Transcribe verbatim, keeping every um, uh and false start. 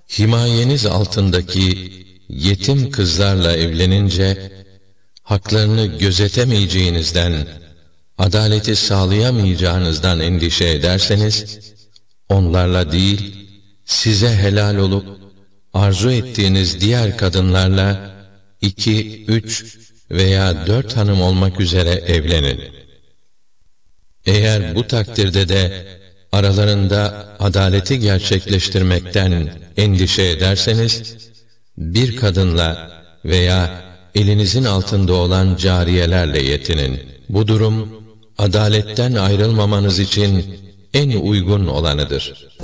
himayeniz altındaki yetim kızlarla evlenince, haklarını gözetemeyeceğinizden, adaleti sağlayamayacağınızdan endişe ederseniz, onlarla değil, size helal olup, arzu ettiğiniz diğer kadınlarla, iki, üç veya dört hanım olmak üzere evlenin. Eğer bu takdirde de, aralarında adaleti gerçekleştirmekten endişe ederseniz, bir kadınla veya elinizin altında olan cariyelerle yetinin. Bu durum, adaletten ayrılmamanız için en uygun olanıdır.